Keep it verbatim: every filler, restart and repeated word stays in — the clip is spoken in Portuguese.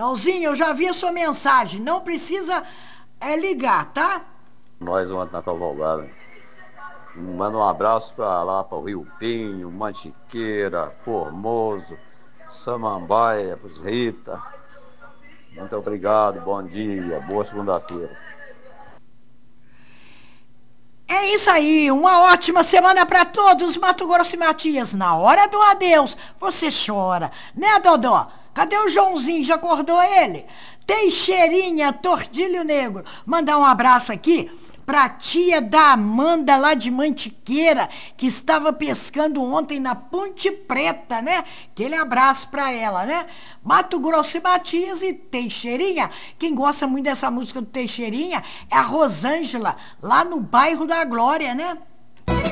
Elzinho, eu já vi a sua mensagem. Não precisa é, ligar, tá? Nós ontem na Cavalgada. Manda um abraço para lá, para o Rio Pinho, Mantiqueira, Formoso, Samambaia, para os Rita. Muito obrigado, bom dia, boa segunda-feira. É isso aí, uma ótima semana para todos, Mato Grosso e Matias. Na hora do adeus, você chora, né, Dodó? Cadê o Joãozinho? Já acordou ele? Teixeirinha, Tordilho Negro. Mandar um abraço aqui pra tia da Amanda lá de Mantiqueira, que estava pescando ontem na Ponte Preta, né? Aquele abraço pra ela, né? Mato Grosso e Matias e Teixeirinha. Quem gosta muito dessa música do Teixeirinha é a Rosângela, lá no bairro da Glória, né?